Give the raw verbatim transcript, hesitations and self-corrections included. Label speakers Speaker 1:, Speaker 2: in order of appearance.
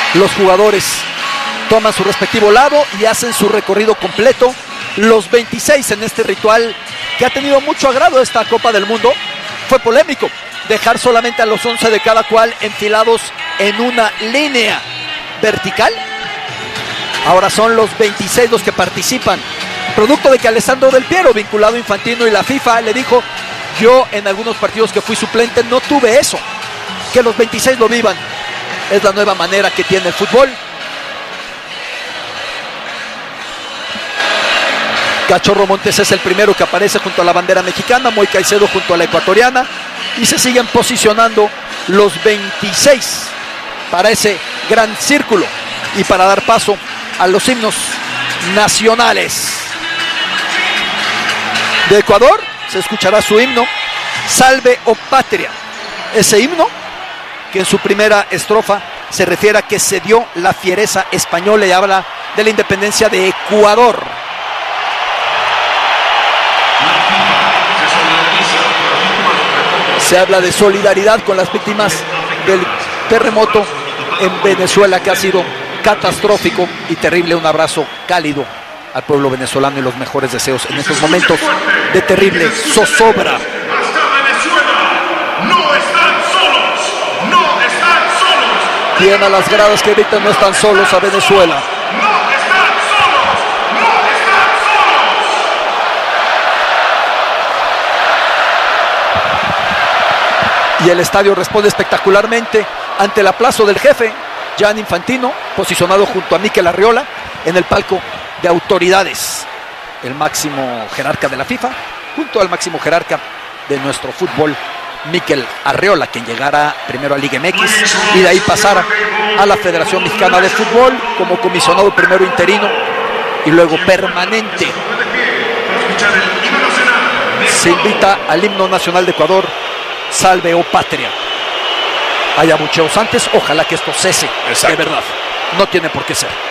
Speaker 1: Los jugadores toman su respectivo lado y hacen su recorrido completo. Los veintiséis en este ritual que ha tenido mucho agrado esta Copa del Mundo. Fue polémico dejar solamente a los once de cada cual enfilados en una línea vertical. Ahora son los veintiséis los que participan, producto de que Alessandro Del Piero, vinculado a Infantino y la FIFA, le dijo: yo en algunos partidos que fui suplente no tuve eso. Que los veintiséis lo vivan. Es la nueva manera que tiene el fútbol. Cachorro Montes es el primero que aparece junto a la bandera mexicana, Moy Caicedo junto a la ecuatoriana, y se siguen posicionando los veintiséis para ese gran círculo y para dar paso a los himnos nacionales. De Ecuador se escuchará su himno, Salve o Patria. Ese himno que en su primera estrofa se refiere a que se dio la fiereza española y habla de la independencia de Ecuador. Se habla de solidaridad con las víctimas del terremoto en Venezuela, que ha sido catastrófico y terrible. Un abrazo cálido al pueblo venezolano y los mejores deseos en estos momentos de terrible zozobra. Bien a las gradas que gritan: no están solos a Venezuela. Y el estadio responde espectacularmente ante el aplauso del jefe, Gianni Infantino, posicionado junto a Mikel Arriola en el palco de autoridades. El máximo jerarca de la FIFA, junto al máximo jerarca de nuestro fútbol, Mikel Arriola, quien llegará primero a Liga M X y de ahí pasará a la Federación Mexicana de Fútbol como comisionado primero interino y luego permanente. Se invita al himno nacional de Ecuador, Salve o Patria. Hay abucheos antes, ojalá que esto cese. Exacto. De verdad, no tiene por qué ser.